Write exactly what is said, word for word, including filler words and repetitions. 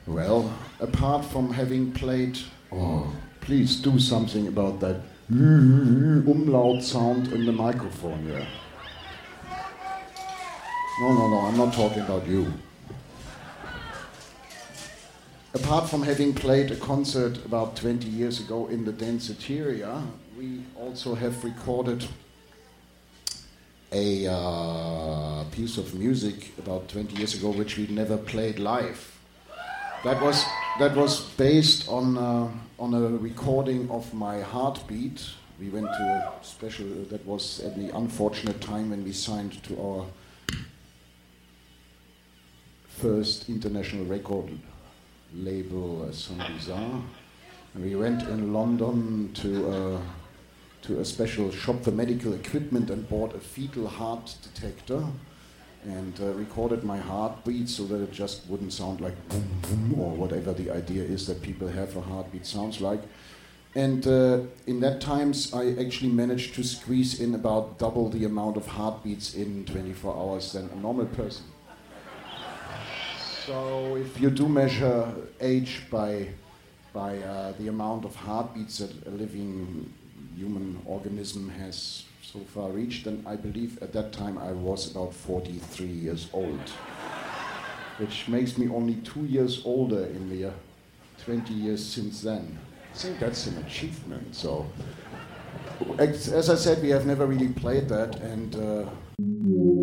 Well, apart from having played, oh, please do something about that umlaut sound in the microphone here. No, no, no, I'm not talking about you. Apart from having played a concert about twenty years ago in the Danceteria, we also have recorded a uh, piece of music about twenty years ago which we never played live. That was that was based on uh, on a recording of my Heartbeat. We went to a special. That was at the unfortunate time when we signed to our first international record label, uh, Son Bizarre. And we went in London to uh, to a special shop for medical equipment and bought a fetal heart detector. And uh, recorded my heartbeat so that it just wouldn't sound like boom, boom, or whatever the idea is that people have a heartbeat sounds like. And uh, in that times, I actually managed to squeeze in about double the amount of heartbeats in twenty-four hours than a normal person. So if you do measure age by, by uh, the amount of heartbeats that a living human organism has so far reached, and I believe at that time I was about forty-three years old, which makes me only two years older in the uh, twenty years since then. I think that's an achievement. So, as, as I said, we have never really played that, and uh